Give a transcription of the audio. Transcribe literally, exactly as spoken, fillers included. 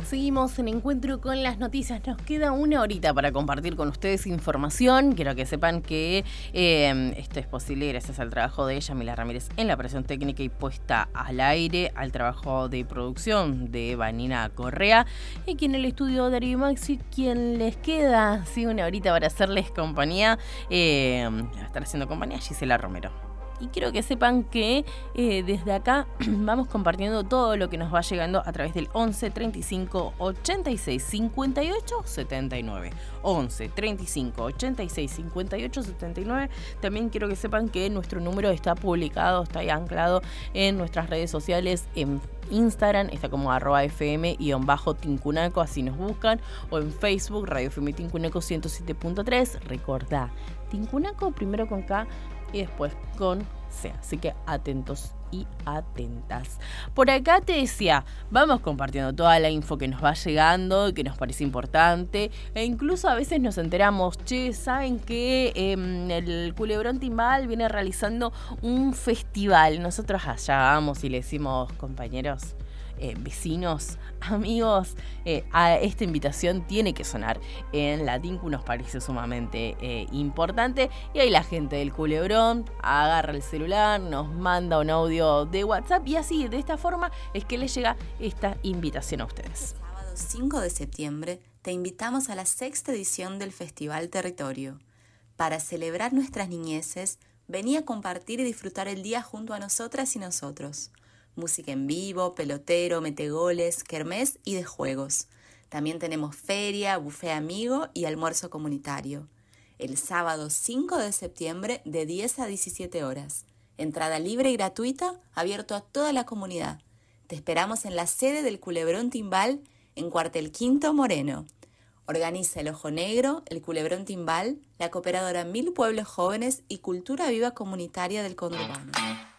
seguimos en Encuentro con las Noticias. Nos queda una horita para compartir con ustedes información. Quiero que sepan que eh, esto es posible gracias al trabajo de Yamila Ramírez en la operación técnica y puesta al aire, al trabajo de producción de Vanina Correa, y aquí en el estudio Darío Maxi, quien les queda sí, una horita para hacerles compañía, eh, va a estar haciendo compañía Gisela Romero. Y quiero que sepan que eh, desde acá vamos compartiendo todo lo que nos va llegando a través del once, treinta y cinco, ochenta y seis, cincuenta y ocho, setenta y nueve. once, treinta y cinco, ochenta y seis, cincuenta y ocho, setenta y nueve. También quiero que sepan que nuestro número está publicado, está ahí anclado en nuestras redes sociales, en Instagram, está como arroba fm-tincunaco, así nos buscan, o en Facebook, Radio F M Tincunaco ciento siete punto tres. Recordá, Tincunaco primero con K y después con C, así que atentos y atentas. Por acá te decía, vamos compartiendo toda la info que nos va llegando, que nos parece importante, e incluso a veces nos enteramos, che, ¿saben que eh, el Culebrón Timbal viene realizando un festival? Nosotros allá vamos y le decimos, compañeros, Eh, vecinos, amigos, eh, a esta invitación tiene que sonar en la Tincu, nos parece sumamente eh, importante, y ahí la gente del Culebrón agarra el celular, nos manda un audio de WhatsApp y así, de esta forma es que les llega esta invitación a ustedes. Sábado cinco de septiembre te invitamos a la sexta edición del Festival Territorio. Para celebrar nuestras niñeces, vení a compartir y disfrutar el día junto a nosotras y nosotros. Música en vivo, pelotero, metegoles, kermés y de juegos. También tenemos feria, buffet amigo y almuerzo comunitario. El sábado cinco de septiembre de diez a diecisiete horas. Entrada libre y gratuita, abierto a toda la comunidad. Te esperamos en la sede del Culebrón Timbal, en Cuartel Quinto Moreno. Organiza el Ojo Negro, el Culebrón Timbal, la Cooperadora Mil Pueblos Jóvenes y Cultura Viva Comunitaria del Conurbano.